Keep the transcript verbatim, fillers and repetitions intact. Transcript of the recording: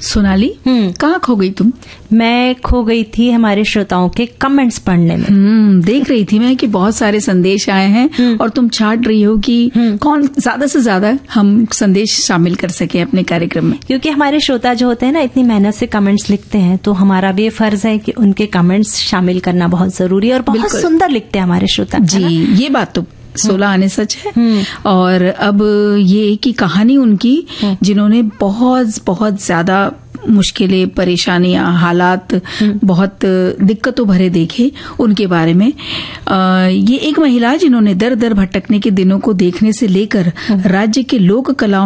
सोनाली, कहाँ खो गई तुम? मैं खो गई थी हमारे श्रोताओं के कमेंट्स पढ़ने में। हम्म देख रही थी मैं कि बहुत सारे संदेश आए हैं और तुम छाट रही हो कि कौन ज्यादा से ज्यादा हम संदेश शामिल कर सके अपने कार्यक्रम में। क्योंकि हमारे श्रोता जो होते हैं ना, इतनी मेहनत से कमेंट्स लिखते हैं, तो हमारा भी ये फर्ज है कि उनके कमेंट्स शामिल करना बहुत जरूरी है। और बहुत सुंदर लिखते हैं हमारे श्रोता जी, ये बात तो सोलह आने सच है। और अब ये कि कहानी उनकी जिन्होंने बहुत बहुत ज्यादा मुश्किलें, परेशानियां, हालात बहुत दिक्कतों भरे देखे, उनके बारे में आ, ये एक महिला जिन्होंने दर दर भटकने के दिनों को देखने से लेकर राज्य के लोक कलाओं